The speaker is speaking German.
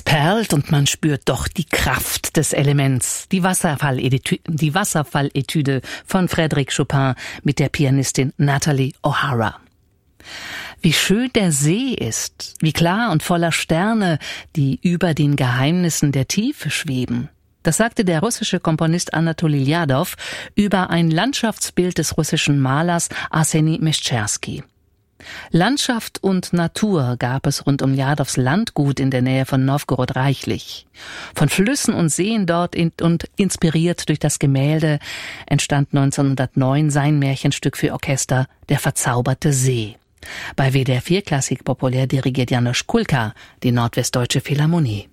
perlt und man spürt doch die Kraft des Elements. Die Wasserfalletüde von Frédéric Chopin mit der Pianistin Natalie O'Hara. Wie schön der See ist, wie klar und voller Sterne, die über den Geheimnissen der Tiefe schweben. Das sagte der russische Komponist Anatoli Ljadow über ein Landschaftsbild des russischen Malers Arseni Meszkowski. Landschaft und Natur gab es rund um Ljadows Landgut in der Nähe von Nowgorod reichlich. Von Flüssen und Seen dort und inspiriert durch das Gemälde entstand 1909 sein Märchenstück für Orchester Der verzauberte See. Bei WDR 4 Klassik populär dirigiert Janusz Kulka, die Nordwestdeutsche Philharmonie.